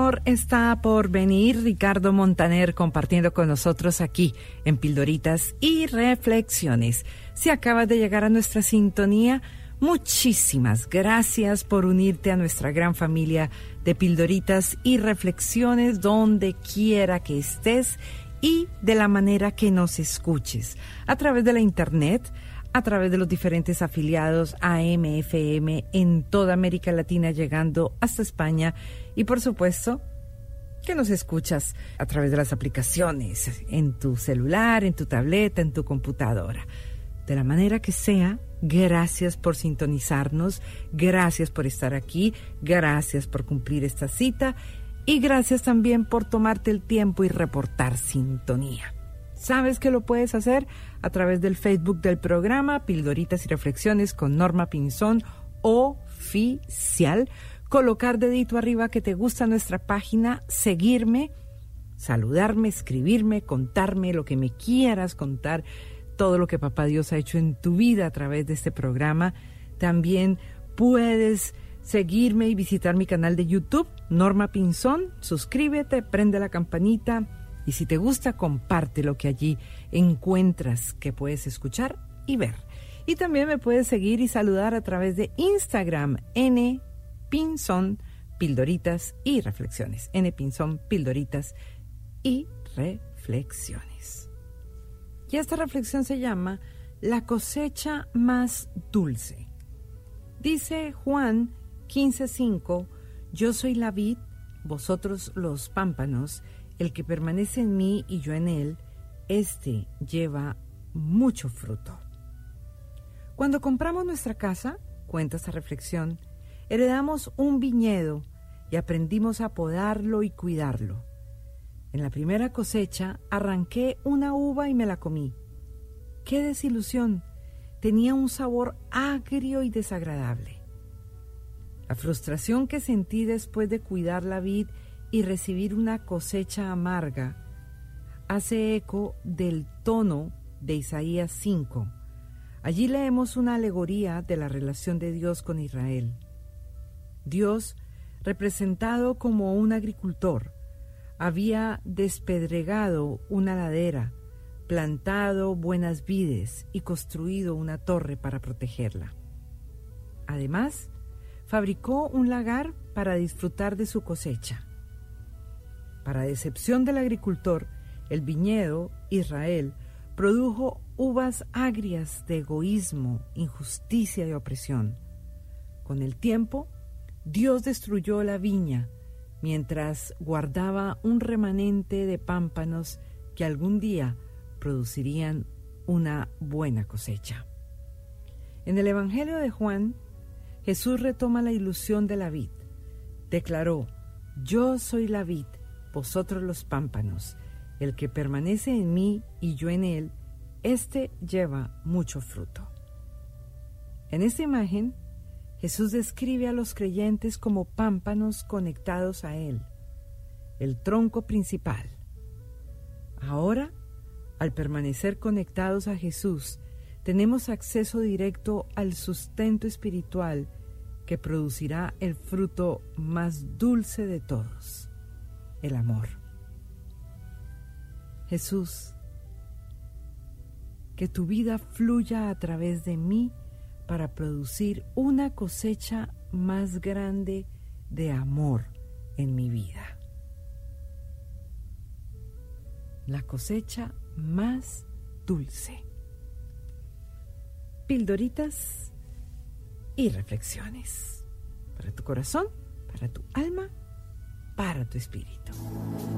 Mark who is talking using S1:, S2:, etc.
S1: mejor está por venir. Ricardo Montaner compartiendo con nosotros aquí en Pildoritas y Reflexiones. Si acabas de llegar a nuestra sintonía, muchísimas gracias por unirte a nuestra gran familia de Pildoritas y Reflexiones donde quiera que estés y de la manera que nos escuches, a través de la internet, a través de los diferentes afiliados AM/FM en toda América Latina, llegando hasta España, y por supuesto que nos escuchas a través de las aplicaciones, en tu celular, en tu tableta, en tu computadora. De la manera que sea, gracias por sintonizarnos, gracias por estar aquí, gracias por cumplir esta cita y gracias también por tomarte el tiempo y reportar sintonía. ¿Sabes que lo puedes hacer? A través del Facebook del programa Pildoritas y Reflexiones con Norma Pinzón Oficial. Colocar dedito arriba que te gusta nuestra página, seguirme, saludarme, escribirme, contarme lo que me quieras contar, todo lo que Papá Dios ha hecho en tu vida a través de este programa. También puedes seguirme y visitar mi canal de YouTube, Norma Pinzón. Suscríbete, prende la campanita. Y si te gusta, comparte lo que allí encuentras que puedes escuchar y ver. Y también me puedes seguir y saludar a través de Instagram, Pinzón, Pildoritas y Reflexiones. Pinzón, Pildoritas y Reflexiones. Y esta reflexión se llama La cosecha más dulce. Dice Juan 15:5, yo soy la vid, vosotros los pámpanos. El que permanece en mí y yo en él, éste lleva mucho fruto. Cuando compramos nuestra casa, cuenta esta reflexión, heredamos un viñedo y aprendimos a podarlo y cuidarlo. En la primera cosecha arranqué una uva y me la comí. ¡Qué desilusión! Tenía un sabor agrio y desagradable. La frustración que sentí después de cuidar la vid y recibir una cosecha amarga hace eco del tono de Isaías 5. Allí leemos una alegoría de la relación de Dios con Israel. Dios, representado como un agricultor, había despedregado una ladera, plantado buenas vides y construido una torre para protegerla. Además, fabricó un lagar para disfrutar de su cosecha. Para decepción del agricultor, el viñedo, Israel, produjo uvas agrias de egoísmo, injusticia y opresión. Con el tiempo, Dios destruyó la viña, mientras guardaba un remanente de pámpanos que algún día producirían una buena cosecha. En el Evangelio de Juan, Jesús retoma la ilusión de la vid. Declaró, yo soy la vid, vosotros los pámpanos, el que permanece en mí y yo en él, éste lleva mucho fruto. En esta imagen, Jesús describe a los creyentes como pámpanos conectados a él, el tronco principal. Ahora, al permanecer conectados a Jesús, tenemos acceso directo al sustento espiritual que producirá el fruto más dulce de todos, el amor. Jesús, que tu vida fluya a través de mí para producir una cosecha más grande de amor en mi vida. La cosecha más dulce. Pildoritas y reflexiones para tu corazón, para tu alma, para tu espíritu.